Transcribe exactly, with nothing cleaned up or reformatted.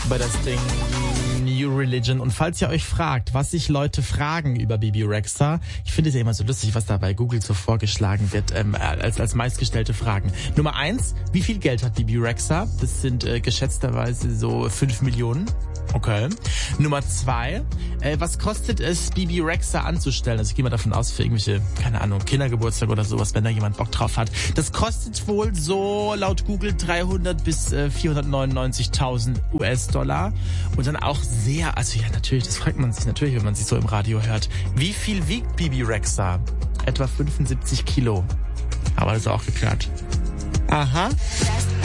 bei das Ding New Religion. Und falls ihr euch fragt, was sich Leute fragen über Bebe Rexha, ich finde es ja immer so lustig, was da bei Google so vorgeschlagen wird, ähm, als, als meistgestellte Fragen. Nummer eins, wie viel Geld hat Bebe Rexha? Das sind äh, geschätzterweise so fünf Millionen. Okay. Nummer zwei, äh, was kostet es, Bebe Rexha anzustellen? Also ich gehe mal davon aus, für irgendwelche, keine Ahnung, Kindergeburtstag oder sowas, wenn da jemand Bock drauf hat. Das kostet wohl so laut Google dreihundert bis äh, vierhundertneunundneunzigtausend U S-Dollar. Und dann auch sehr, also ja natürlich, das fragt man sich natürlich, wenn man sich so im Radio hört. Wie viel wiegt Bebe Rexha? Etwa fünfundsiebzig Kilo. Aber das ist auch geklärt. Aha.